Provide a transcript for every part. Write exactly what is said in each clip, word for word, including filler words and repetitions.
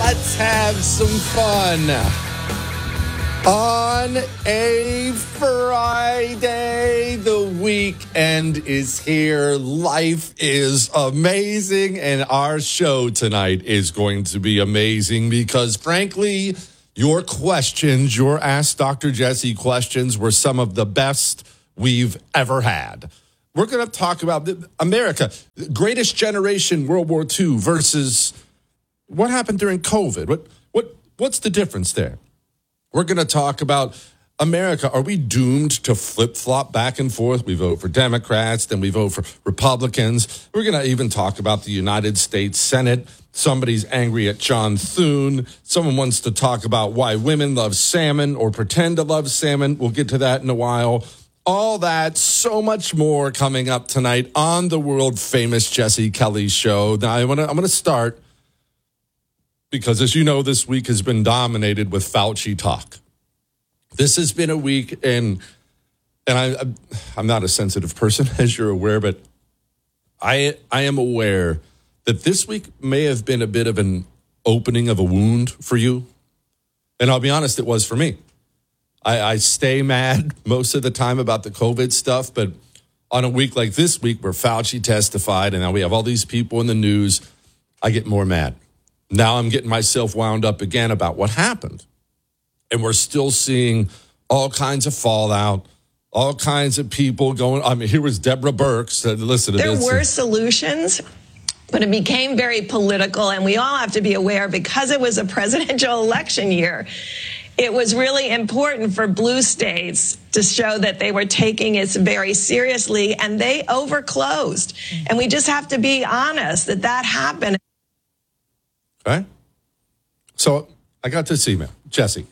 Let's have some fun on a Friday. The weekend is here. Life is amazing, and our show tonight is going to be amazing because, frankly, your questions, your Ask Doctor Jesse questions, were some of the best we've ever had. We're going to talk about America, greatest generation, World War Two versus what happened during COVID. What what what's the difference there? We're going to talk about America. Are we doomed to flip-flop back and forth? We vote for Democrats, then we vote for Republicans. We're going to even talk about the United States Senate. Somebody's angry at John Thune. Someone wants to talk about why women love salmon or pretend to love salmon. We'll get to that in a while. All that, so much more coming up tonight on the world-famous Jesse Kelly Show. Now, I wanna, I'm going to start because, as you know, this week has been dominated with Fauci talk. This has been a week, and and I, I'm not a sensitive person, as you're aware, but I I am aware that this week may have been a bit of an opening of a wound for you. And I'll be honest, it was for me. I, I stay mad most of the time about the COVID stuff, but on a week like this week where Fauci testified and now we have all these people in the news, I get more mad. Now I'm getting myself wound up again about what happened. And we're still seeing all kinds of fallout, all kinds of people going. I mean, here was Deborah Burke said, listen to there this. There were solutions, but it became very political. And we all have to be aware, because it was a presidential election year, it was really important for blue states to show that they were taking it very seriously, and they overclosed. And we just have to be honest that that happened. Okay. So I got this email. Jesse,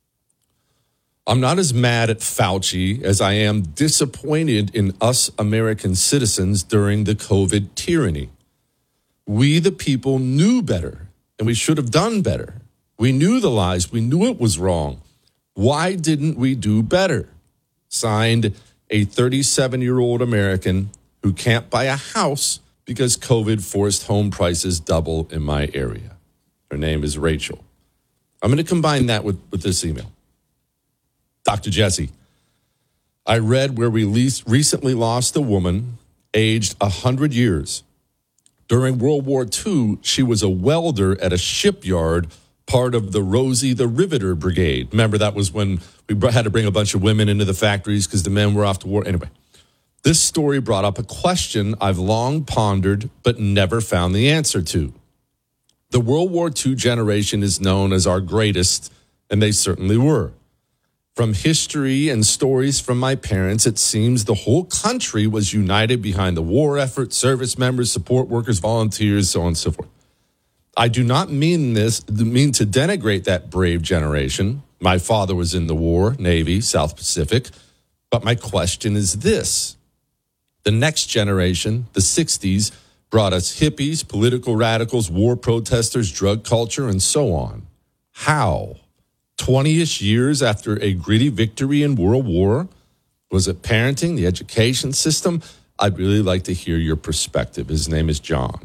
I'm not as mad at Fauci as I am disappointed in us American citizens during the COVID tyranny. We, the people, knew better, and we should have done better. We knew the lies. We knew it was wrong. Why didn't we do better? Signed, a thirty-seven-year-old American who can't buy a house because COVID forced home prices double in my area. Her name is Rachel. I'm going to combine that with, with this email. Doctor Jesse, I read where we least recently lost a woman aged one hundred years. During World War Two, she was a welder at a shipyard, part of the Rosie the Riveter Brigade. Remember, that was when we had to bring a bunch of women into the factories because the men were off to war. Anyway, this story brought up a question I've long pondered but never found the answer to. The World War Two generation is known as our greatest, and they certainly were. From history and stories from my parents, it seems the whole country was united behind the war effort, service members, support workers, volunteers, so on and so forth. I do not mean this, mean to denigrate that brave generation. My father was in the war, Navy, South Pacific. But my question is this. The next generation, the sixties, brought us hippies, political radicals, war protesters, drug culture, and so on. How? twenty-ish years after a gritty victory in World War? Was it parenting, the education system? I'd really like to hear your perspective. His name is John.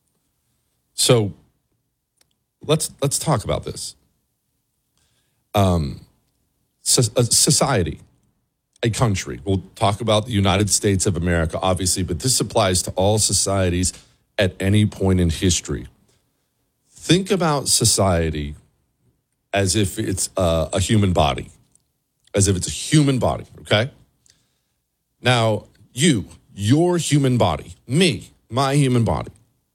So let's let's talk about this. Um, so, a society, a country. We'll talk about the United States of America, obviously, but this applies to all societies at any point in history. Think about society as if it's a, a human body, as if it's a human body, okay? Now, you, your human body, me, my human body,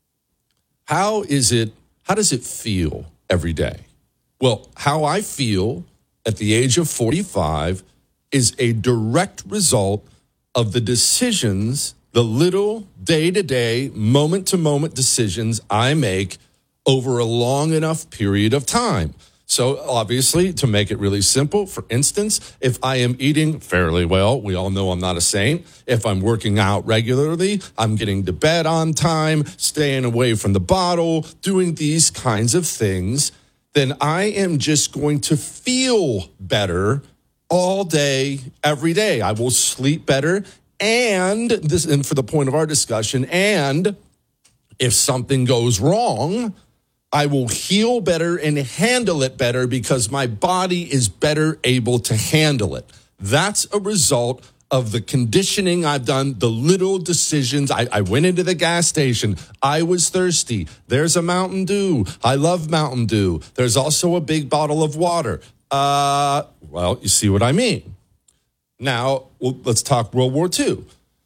how is it, how does it feel every day? Well, how I feel at the age of forty-five is a direct result of the decisions, the little day-to-day, moment-to-moment decisions I make over a long enough period of time. So obviously, to make it really simple, for instance, if I am eating fairly well, we all know I'm not a saint. If I'm working out regularly, I'm getting to bed on time, staying away from the bottle, doing these kinds of things, then I am just going to feel better all day, every day. I will sleep better. And this, and for the point of our discussion, and if something goes wrong, I will heal better and handle it better because my body is better able to handle it. That's a result of the conditioning I've done, the little decisions. I, I went into the gas station. I was thirsty. There's a Mountain Dew. I love Mountain Dew. There's also a big bottle of water. Uh, well, you see what I mean. Now, well, let's talk World War Two.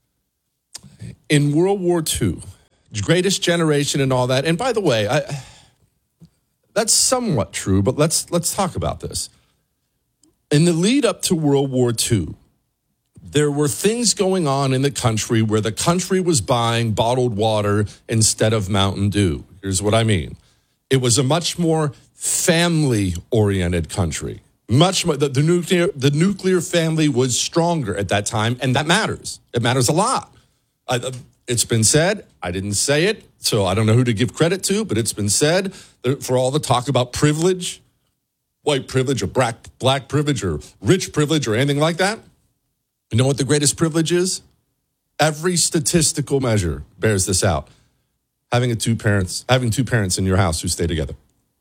In World War Two, greatest generation and all that. And by the way, I, that's somewhat true, but let's let's talk about this. In the lead up to World War Two, there were things going on in the country where the country was buying bottled water instead of Mountain Dew. Here's what I mean. It was a much more family-oriented country. Much more, the, the nuclear the nuclear family was stronger at that time, and that matters. It matters a lot. I, it's been said, I didn't say it, so I don't know who to give credit to, but it's been said that for all the talk about privilege, white privilege or black, black privilege or rich privilege or anything like that, you know what the greatest privilege is? Every statistical measure bears this out. Having a two parents, having two parents in your house who stay together.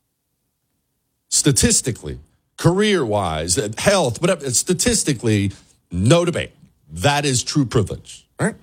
Statistically, career-wise, health, whatever, statistically, no debate. That is true privilege, right?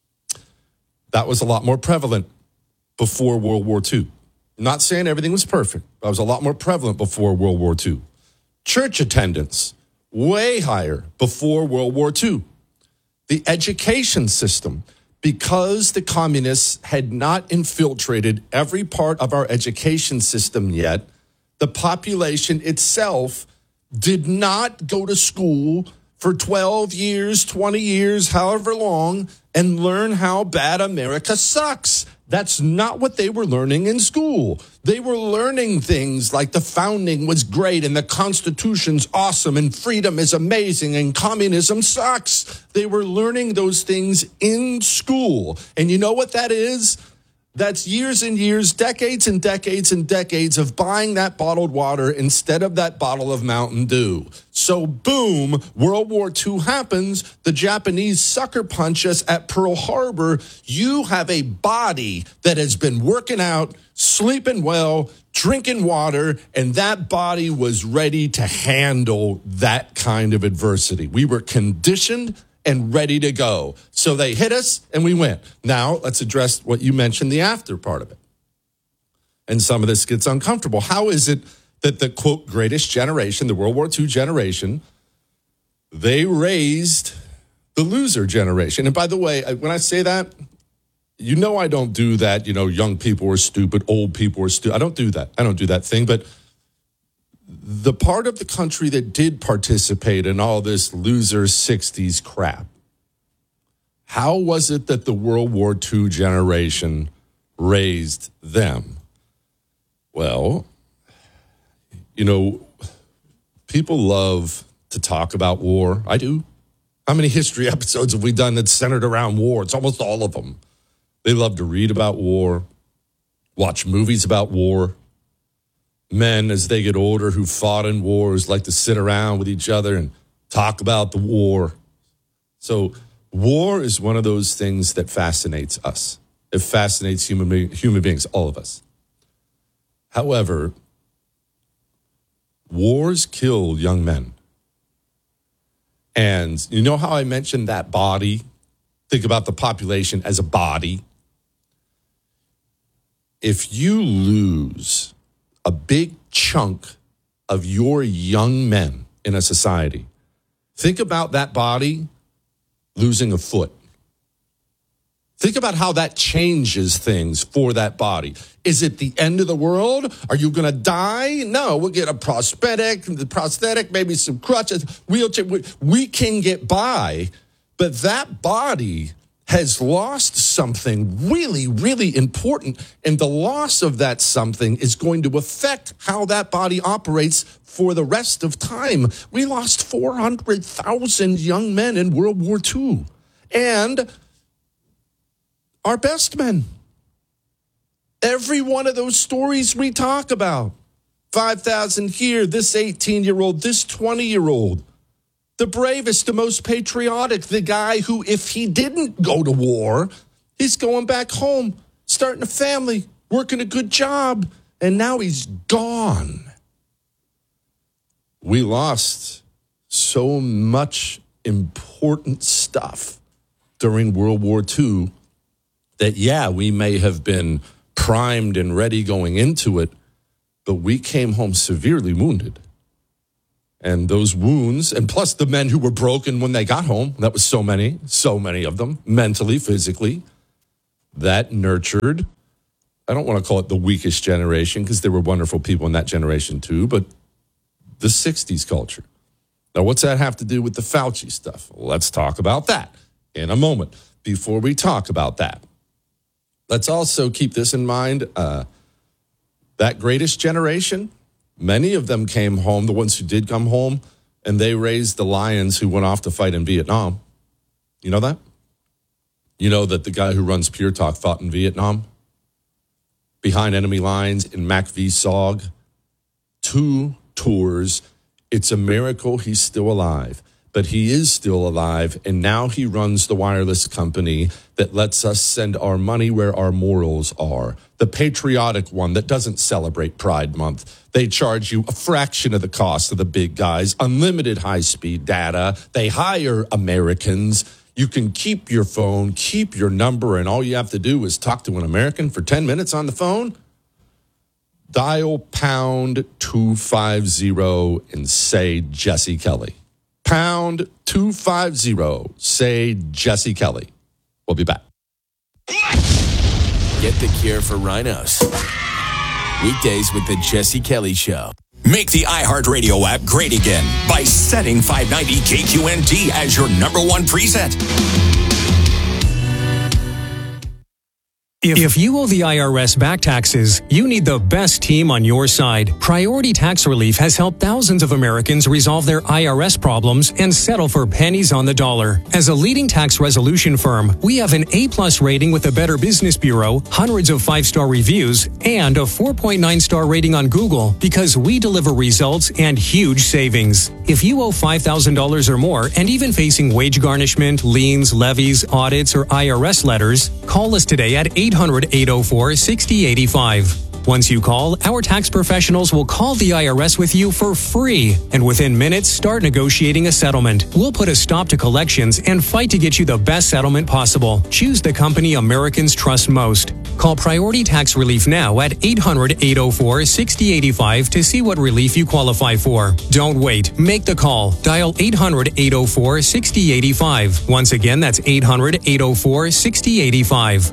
That was a lot more prevalent before World War Two. I'm not saying everything was perfect. That was a lot more prevalent before World War Two. Church attendance, way higher before World War Two. The education system, because the communists had not infiltrated every part of our education system yet, the population itself did not go to school for twelve years, twenty years, however long, and learn how bad America sucks. That's not what they were learning in school. They were learning things like the founding was great and the Constitution's awesome and freedom is amazing and communism sucks. They were learning those things in school. And you know what that is? That's years and years, decades and decades and decades of buying that bottled water instead of that bottle of Mountain Dew. So boom, World War Two happens. The Japanese sucker punch us at Pearl Harbor. You have a body that has been working out, sleeping well, drinking water, and that body was ready to handle that kind of adversity. We were conditioned and ready to go. So they hit us and we went. Now let's address what you mentioned, the after part of it. And some of this gets uncomfortable. How is it that the, quote, greatest generation, the World War Two generation, they raised the loser generation? And by the way, when I say that, you know I don't do that, you know, young people are stupid, old people are stupid. I don't do that. I don't do that thing. But the part of the country that did participate in all this loser sixties crap, how was it that the World War Two generation raised them? Well, you know, people love to talk about war. I do. How many history episodes have we done that's centered around war? It's almost all of them. They love to read about war, watch movies about war. Men, as they get older, who fought in wars, like to sit around with each other and talk about the war. So war is one of those things that fascinates us. It fascinates human, be- human beings, all of us. However, wars kill young men. And you know how I mentioned that body? Think about the population as a body. If you lose a big chunk of your young men in a society, think about that body losing a foot. Think about how that changes things for that body. Is it the end of the world? Are you going to die? No, we'll get a prosthetic, the prosthetic, maybe some crutches, wheelchair. We can get by, but that body has lost something really, really important. And the loss of that something is going to affect how that body operates for the rest of time. We lost four hundred thousand young men in World War Two. And our best men. Every one of those stories we talk about. five thousand here, this eighteen-year-old, this twenty-year-old. The bravest, the most patriotic, the guy who, if he didn't go to war, he's going back home, starting a family, working a good job, and now he's gone. We lost so much important stuff during World War Two that, yeah, we may have been primed and ready going into it, but we came home severely wounded. And those wounds, and plus the men who were broken when they got home, that was so many, so many of them, mentally, physically, that nurtured, I don't want to call it the weakest generation because there were wonderful people in that generation too, but the sixties culture. Now, what's that have to do with the Fauci stuff? Let's talk about that in a moment. Before we talk about that, let's also keep this in mind. Uh, that greatest generation, many of them came home, the ones who did come home, and they raised the lions who went off to fight in Vietnam. You know that? You know that the guy who runs Pure Talk fought in Vietnam? Behind enemy lines in Mac V S O G. Two tours. It's a miracle he's still alive. But he is still alive, and now he runs the wireless company that lets us send our money where our morals are. The patriotic one that doesn't celebrate Pride Month. They charge you a fraction of the cost of the big guys, unlimited high-speed data. They hire Americans. You can keep your phone, keep your number, and all you have to do is talk to an American for ten minutes on the phone. Dial pound two fifty and say Jesse Kelly. Pound two fifty, say Jesse Kelly. We'll be back. Get the cure for rhinos. Weekdays with the Jesse Kelly Show. Make the iHeartRadio app great again by setting five ninety K Q N T as your number one preset. If you owe the I R S back taxes, you need the best team on your side. Priority Tax Relief has helped thousands of Americans resolve their I R S problems and settle for pennies on the dollar. As a leading tax resolution firm, we have an A-plus rating with the Better Business Bureau, hundreds of five-star reviews, and a four point nine star rating on Google because we deliver results and huge savings. If you owe five thousand dollars or more and even facing wage garnishment, liens, levies, audits, or I R S letters, call us today at eight hundred, eight oh four, six oh eight five. Once you call, our tax professionals will call the I R S with you for free, and within minutes, start negotiating a settlement. We'll put a stop to collections and fight to get you the best settlement possible. Choose the company Americans trust most. Call Priority Tax Relief now at eight hundred, eight oh four, six oh eight five to see what relief you qualify for. Don't wait. Make the call. Dial eight hundred, eight oh four, six oh eight five. Once again, that's eight hundred, eight oh four, six oh eight five.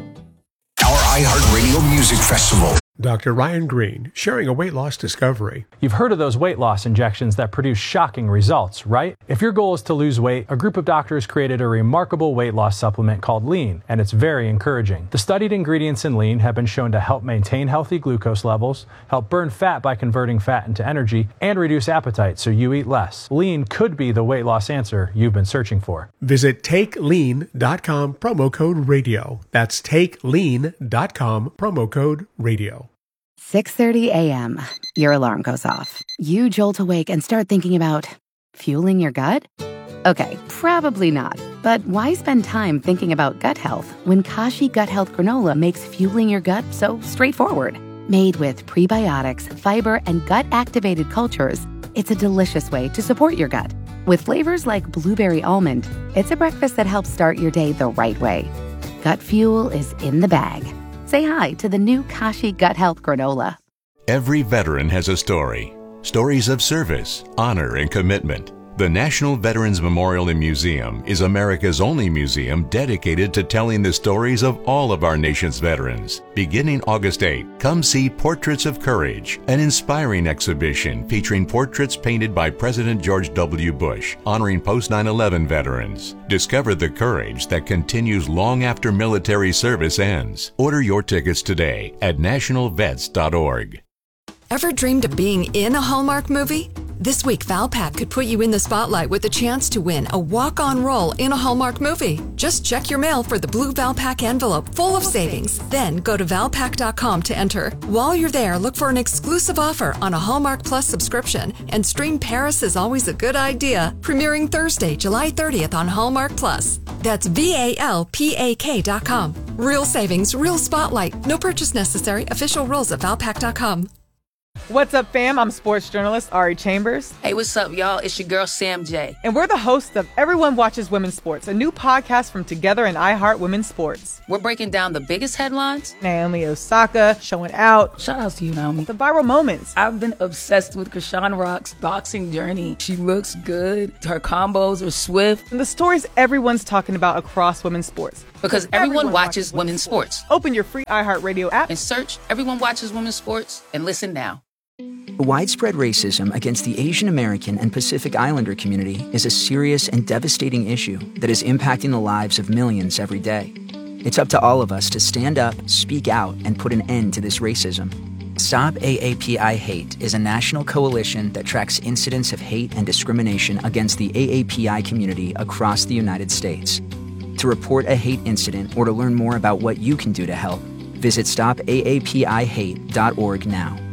Our iHeartRadio Music Festival. Doctor Ryan Green, sharing a weight loss discovery. You've heard of those weight loss injections that produce shocking results, right? If your goal is to lose weight, a group of doctors created a remarkable weight loss supplement called Lean, and it's very encouraging. The studied ingredients in Lean have been shown to help maintain healthy glucose levels, help burn fat by converting fat into energy, and reduce appetite so you eat less. Lean could be the weight loss answer you've been searching for. Visit take lean dot com, promo code radio. That's take lean dot com, promo code radio. six thirty a.m. Your alarm goes off. You jolt awake and start thinking about fueling your gut? Okay, probably not. But why spend time thinking about gut health when Kashi Gut Health Granola makes fueling your gut so straightforward? Made with prebiotics, fiber, and gut-activated cultures, it's a delicious way to support your gut. With flavors like blueberry almond, it's a breakfast that helps start your day the right way. Gut fuel is in the bag. Say hi to the new Kashi Gut Health Granola. Every veteran has a story. Stories of service, honor, and commitment. The National Veterans Memorial and Museum is America's only museum dedicated to telling the stories of all of our nation's veterans. Beginning August eighth, come see Portraits of Courage, an inspiring exhibition featuring portraits painted by President George W. Bush, honoring post nine eleven veterans. Discover the courage that continues long after military service ends. Order your tickets today at national vets dot org. Ever dreamed of being in a Hallmark movie? This week, Valpak could put you in the spotlight with a chance to win a walk-on role in a Hallmark movie. Just check your mail for the blue Valpak envelope full of savings. Then go to valpak dot com to enter. While you're there, look for an exclusive offer on a Hallmark Plus subscription and stream Paris is Always a Good Idea, premiering Thursday, July thirtieth on Hallmark Plus. That's V A L P A K dot com. Real savings, real spotlight. No purchase necessary. Official rules at Valpak dot com. What's up, fam? I'm sports journalist Ari Chambers. Hey, what's up, y'all? It's your girl, Sam J. And we're the hosts of Everyone Watches Women's Sports, a new podcast from Together and iHeart Women's Sports. We're breaking down the biggest headlines. Naomi Osaka showing out. Shout out to you, Naomi. The viral moments. I've been obsessed with Krishan Rock's boxing journey. She looks good. Her combos are swift. And the stories everyone's talking about across women's sports. Because everyone, everyone watches, watches women's sports. sports. Open your free iHeartRadio app and search Everyone Watches Women's Sports and listen now. Widespread racism against the Asian American and Pacific Islander community is a serious and devastating issue that is impacting the lives of millions every day. It's up to all of us to stand up, speak out, and put an end to this racism. Stop A A P I Hate is a national coalition that tracks incidents of hate and discrimination against the A A P I community across the United States. To report a hate incident or to learn more about what you can do to help, visit stop A A P I hate dot org now.